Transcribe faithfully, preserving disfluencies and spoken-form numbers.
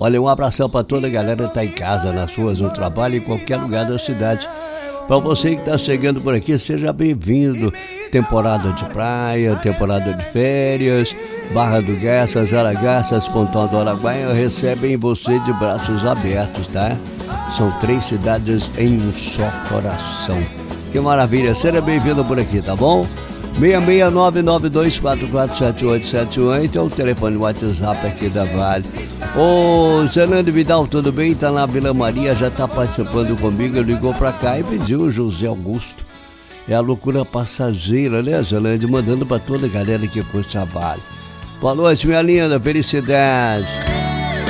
Olha, um abração para toda a galera que tá em casa, nas ruas, no trabalho, em qualquer lugar da cidade. Para você que está chegando por aqui, seja bem-vindo. Temporada de praia, temporada de férias, Barra do Garças, Aragaças, Pontão do Araguaia recebem você de braços abertos, tá? São três cidades em um só coração. Que maravilha, seja bem-vindo por aqui, tá bom? seis seis nove nove dois quatro quatro sete oito sete oito é o telefone WhatsApp aqui da Vale. Ô, Zelande Vidal, tudo bem? Tá na Vila Maria, já tá participando comigo, ligou pra cá e pediu o José Augusto. É a loucura passageira, né, Zelande? Mandando pra toda a galera que curte a Vale. Boa noite, minha linda, felicidade.